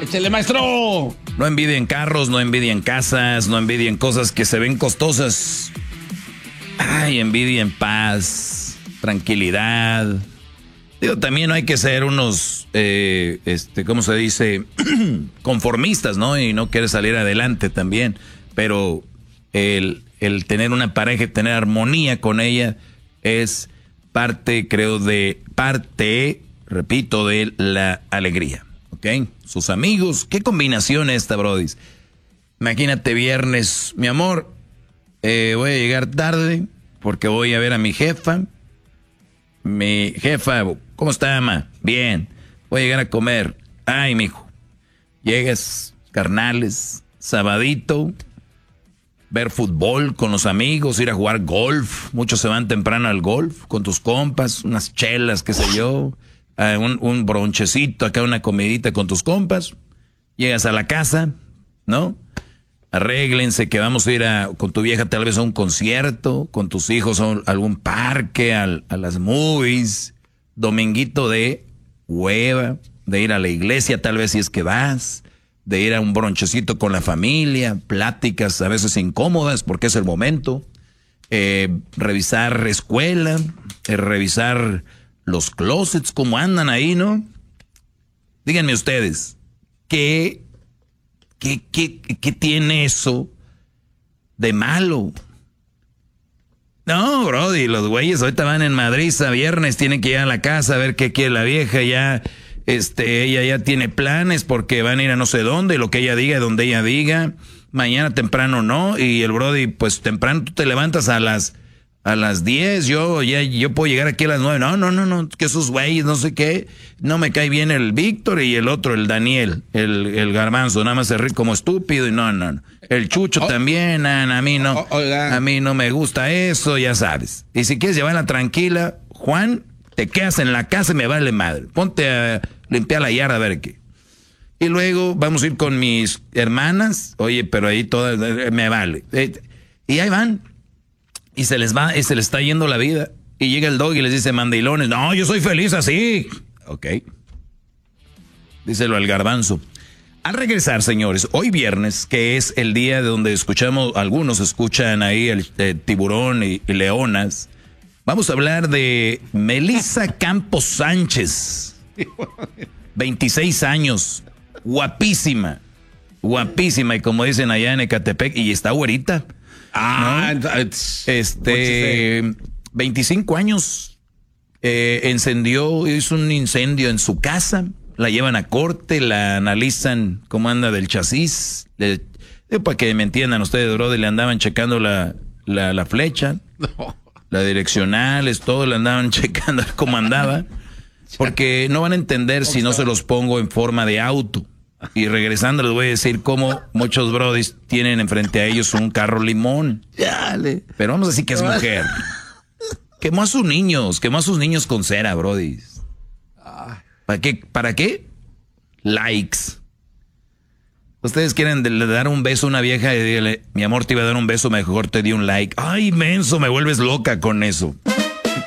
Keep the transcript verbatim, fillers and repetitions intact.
¡Échale, maestro! No envidien carros, no envidien casas, no envidien cosas que se ven costosas. Ay, envidien paz, tranquilidad. Digo, también no hay que ser unos, eh, este, ¿cómo se dice? Conformistas, ¿no? Y no querer salir adelante también. Pero el, el tener una pareja, tener armonía con ella es parte, creo, de parte, repito, de la alegría. ¿Ok? Sus amigos, ¿qué combinación esta, Brody? Imagínate viernes, mi amor, eh, voy a llegar tarde porque voy a ver a mi jefa. Mi jefa, ¿cómo está, ama? Bien, voy a llegar a comer. Ay, mijo, llegas, carnales, sabadito, ver fútbol con los amigos, ir a jugar golf. Muchos se van temprano al golf con tus compas, unas chelas, qué sé yo. Uh, un, un bronchecito, acá una comidita con tus compas, llegas a la casa, ¿no? Arréglense que vamos a ir a, con tu vieja tal vez a un concierto, con tus hijos a, un, a algún parque, a, a las movies, dominguito de hueva, de ir a la iglesia tal vez si es que vas, de ir a un bronchecito con la familia, pláticas a veces incómodas porque es el momento, eh, revisar escuela, eh, revisar los closets, cómo andan ahí, ¿no? Díganme ustedes, ¿qué, qué, qué, qué tiene eso de malo? No, brody, los güeyes ahorita van en Madrid a viernes, tienen que ir a la casa a ver qué quiere la vieja, ya, este, ella ya tiene planes porque van a ir a no sé dónde, lo que ella diga, donde ella diga, mañana temprano no, y el brody, pues temprano tú te levantas a las... A las diez, yo ya yo puedo llegar aquí a las nueve. No, no, no, no, que esos güeyes, no sé qué. No me cae bien el Víctor y el otro, el Daniel, el, el Garbanzo, nada más se ríe como estúpido y no, no, no. El Chucho oh, también, a, a mí no, oh, a mí no me gusta eso, ya sabes. Y si quieres llevarla tranquila, Juan, te quedas en la casa y me vale madre. Ponte a limpiar la yarda a ver qué. Y luego vamos a ir con mis hermanas, oye, pero ahí todas, me vale. Y ahí van. Y se les va, y se les está yendo la vida. Y llega el dog y les dice, mandilones, no, yo soy feliz así. Ok. Díselo al Garbanzo. Al regresar, señores, hoy viernes, que es el día de donde escuchamos, algunos escuchan ahí el, el Tiburón y, y Leonas, vamos a hablar de Melissa Campos Sánchez. veintiséis años, guapísima, guapísima, y como dicen allá en Ecatepec, y está güerita. Ah, ¿no? Este, veinticinco años, eh, encendió, hizo un incendio en su casa, la llevan a corte, la analizan cómo anda del chasis, le, eh, para que me entiendan ustedes, brother, le andaban checando la, la, la flecha, no. La direccionales, todo le andaban checando cómo andaba, porque no van a entender si no se los pongo en forma de auto. Y regresando les voy a decir cómo muchos brodis tienen enfrente a ellos un carro limón. Dale. Pero vamos a decir que es mujer. Quemó a sus niños, quemó a sus niños con cera, brodis. ¿Para qué? ¿Para qué? Likes. Ustedes quieren de, de dar un beso a una vieja y dígale, mi amor, te iba a dar un beso, mejor te di un like. Ay, menso, me vuelves loca con eso.